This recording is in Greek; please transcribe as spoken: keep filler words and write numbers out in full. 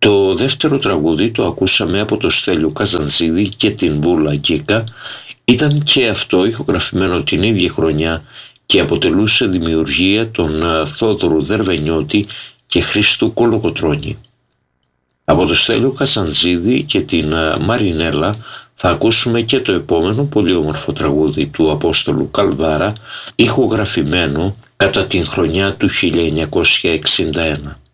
Το δεύτερο τραγούδι το ακούσαμε από το Στέλιο Καζαντζίδη και την Βούλα Γκίκα. Ήταν και αυτό ηχογραφημένο την ίδια χρονιά και αποτελούσε δημιουργία των Θόδωρου Δερβενιώτη και Χρήστου Κολοκοτρώνη. Από το Στέλιο Καζαντζίδη και την Μαρινέλα θα ακούσουμε και το επόμενο πολύ όμορφο τραγούδι του Απόστολου Καλδάρα, ηχογραφημένο κατά την χρονιά του χίλια εννιακόσια εξήντα ένα.